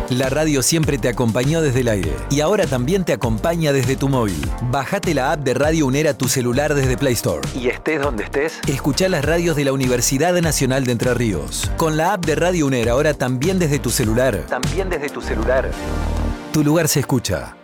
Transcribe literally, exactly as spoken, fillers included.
La radio siempre te acompañó desde el aire y ahora también te acompaña desde tu móvil. Bajate la app de Radio UNER a tu celular desde Play Store. Y estés donde estés, escuchá las radios de la Universidad Nacional de Entre Ríos. Con la app de Radio UNER ahora también desde tu celular. También desde tu celular. Tu lugar se escucha.